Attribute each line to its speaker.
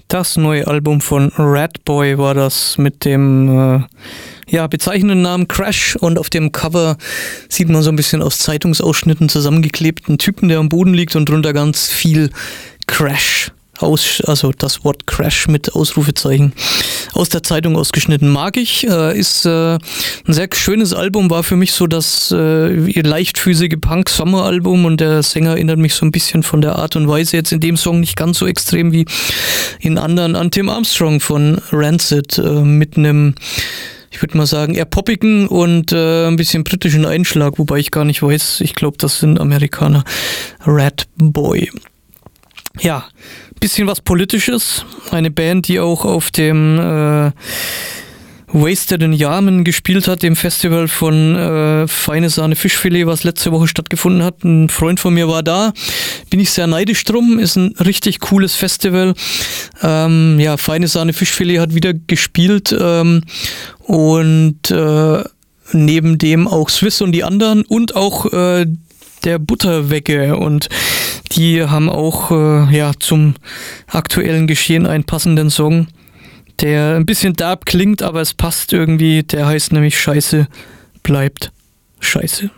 Speaker 1: Das neue Album von Ratboy war das mit dem bezeichnenden Namen Crash, und auf dem Cover sieht man so ein bisschen aus Zeitungsausschnitten zusammengeklebten Typen, der am Boden liegt und drunter ganz viel Crash. Also das Wort Crash mit Ausrufezeichen aus der Zeitung ausgeschnitten. Mag ich, ist ein sehr schönes Album, war für mich so das leichtfüßige Punk-Summer-Album, und der Sänger erinnert mich so ein bisschen von der Art und Weise jetzt in dem Song nicht ganz so extrem wie in anderen an Tim Armstrong von Rancid, mit einem, ich würde mal sagen, eher poppigen und ein bisschen britischen Einschlag, wobei ich gar nicht weiß, ich glaube, das sind Amerikaner. Ratboy. Ja, bisschen was Politisches. Eine Band, die auch auf dem Wasted in Yarman gespielt hat, dem Festival von Feine Sahne Fischfilet, was letzte Woche stattgefunden hat. Ein Freund von mir war da. Bin ich sehr neidisch drum. Ist ein richtig cooles Festival. Feine Sahne Fischfilet hat wieder gespielt. Und neben dem auch Swiss und die anderen und auch der Butterwecke, und die haben auch zum aktuellen Geschehen einen passenden Song, der ein bisschen derb klingt, aber es passt irgendwie. Der heißt nämlich Scheiße bleibt Scheiße.